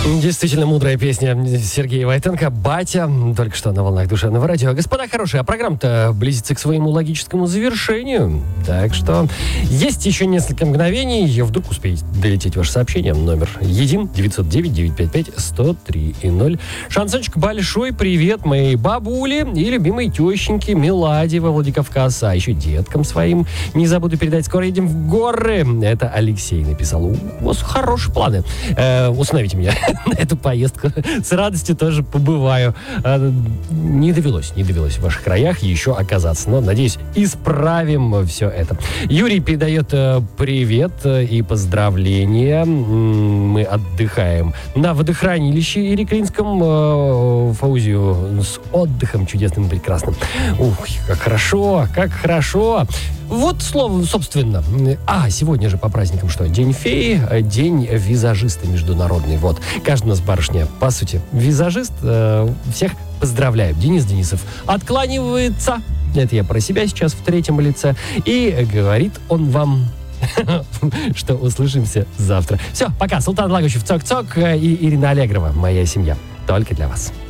Действительно мудрая песня Сергея Войтенко «Батя». Только что на волнах душевного радио. Господа хорошие, а программа-то близится к своему логическому завершению. Так что есть еще несколько мгновений. Вдруг успеете долететь ваше сообщение. Номер един 909-955-103-0. Шансончик большой привет моей бабуле и любимой тещеньке Меладе во Владикавказ. А еще деткам своим не забуду передать. Скоро едем в горы. Это Алексей написал. У вас хорошие планы. Установите меня на эту поездку. С радостью тоже побываю. Не довелось в ваших краях еще оказаться. Но, надеюсь, исправим все это. Юрий передает привет и поздравления. Мы отдыхаем на водохранилище Ириклинском. Фаузию с отдыхом чудесным и прекрасным. Ух, как хорошо, как хорошо. Вот слово, собственно. Сегодня же по праздникам что? День феи, день визажиста международный. Вот. Каждый у нас барышня, по сути, визажист. Всех поздравляю. Денис Денисов откланивается. Это я про себя сейчас в третьем лице. И говорит он вам, что услышимся завтра. Все, пока. Султан Лагучев, Цок-Цок и Ирина Аллегрова. Моя семья. Только для вас.